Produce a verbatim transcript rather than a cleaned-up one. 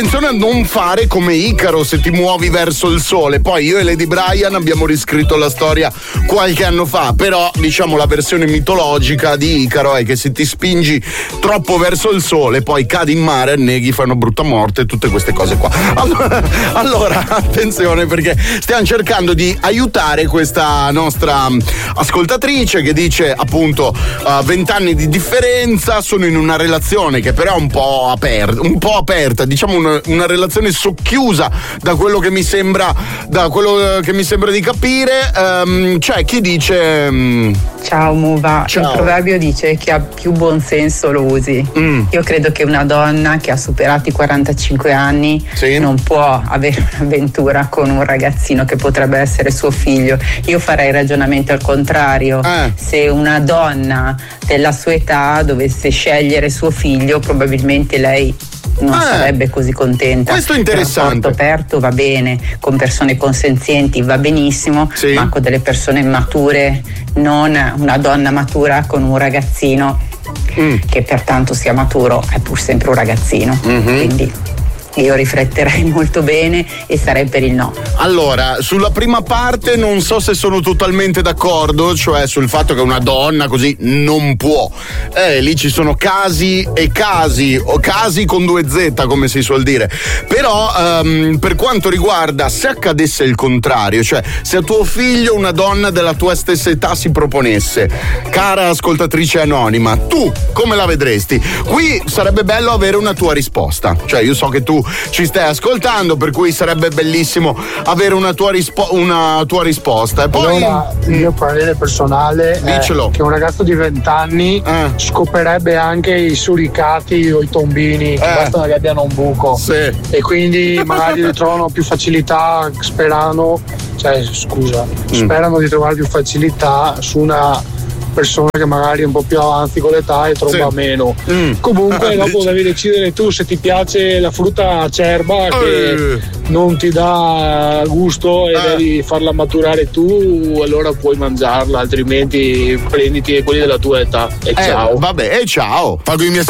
Attenzione a non fare come Icaro se ti muovi verso il sole. Poi io e Lady Brian abbiamo riscritto la storia qualche anno fa, però diciamo la versione mitologica di Icaro è che se ti spingi troppo verso il sole poi cadi in mare, anneghi, fai una brutta morte, tutte queste cose qua. Allora, allora attenzione, perché stiamo cercando di aiutare questa nostra ascoltatrice che dice appunto venti uh, anni di differenza, sono in una relazione che però è un po' aperta, un po' aperta, diciamo una una relazione socchiusa da quello che mi sembra da quello che mi sembra di capire. Um, c'è chi dice um... ciao Muva, ciao. Il proverbio dice che ha più buon senso lo usi. mm. Io credo che una donna che ha superato i quarantacinque anni sì. non può avere un'avventura con un ragazzino che potrebbe essere suo figlio. Io farei il ragionamento al contrario. eh. Se una donna della sua età dovesse scegliere suo figlio, probabilmente lei non eh, sarebbe così contenta. Questo è interessante. Il rapporto aperto va bene, con persone consenzienti va benissimo, sì. ma con delle persone mature, non una donna matura con un ragazzino mm. che pertanto sia maturo, è pur sempre un ragazzino. Mm-hmm. Quindi io rifletterei molto bene e sarei per il no. Allora, sulla prima parte non so se sono totalmente d'accordo, cioè sul fatto che una donna così non può. Eh, lì ci sono casi e casi, o casi con due Z come si suol dire. Però um, per quanto riguarda se accadesse il contrario, cioè se a tuo figlio una donna della tua stessa età si proponesse, cara ascoltatrice anonima, tu come la vedresti? Qui sarebbe bello avere una tua risposta, cioè io so che tu ci stai ascoltando, per cui sarebbe bellissimo avere una tua, rispo- una tua risposta. E poi allora, il mio parere personale Dicelo. è che un ragazzo di venti anni eh. scoperebbe anche i suricati o i tombini che eh. bastano che abbiano un buco, sì. e quindi magari trovano più facilità, sperano cioè scusa mm. sperano di trovare più facilità su una persona che magari è un po' più avanti con l'età e tromba sì. meno. Mm. Comunque dopo devi decidere tu se ti piace la frutta acerba che uh. non ti dà gusto e uh. devi farla maturare tu, allora puoi mangiarla, altrimenti prenditi quelli della tua età e eh, ciao. Vabbè, e ciao. Pago i miei